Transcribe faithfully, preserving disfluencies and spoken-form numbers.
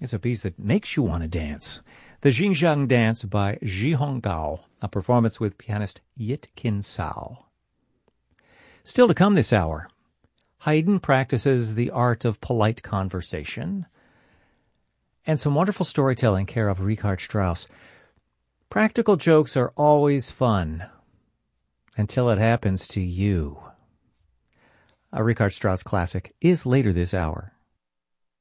It's a piece that makes you want to dance. The Xinjiang Dance by Zhi Honggao, a performance with pianist Yit Kin Sao. Still to come this hour, Haydn practices the art of polite conversation, and some wonderful storytelling care of Richard Strauss. Practical jokes are always fun until it happens to you. A Richard Strauss classic is later this hour.